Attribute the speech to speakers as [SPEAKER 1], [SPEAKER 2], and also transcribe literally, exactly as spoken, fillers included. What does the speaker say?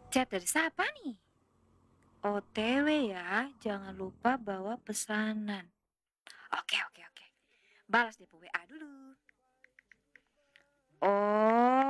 [SPEAKER 1] Chat dari siapa nih? O T W ya, jangan lupa bawa pesanan. Oke, oke, oke. Balas deh W A dulu. Oh,